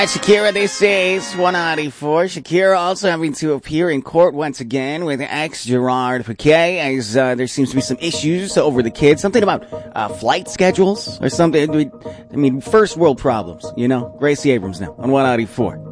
Shakira, this is 194. Shakira also having to appear in court once again with ex Gerard Piqué as there seems to be some issues over the kids. Something about flight schedules or something. I mean, first world problems, you know. Gracie Abrams now on 194.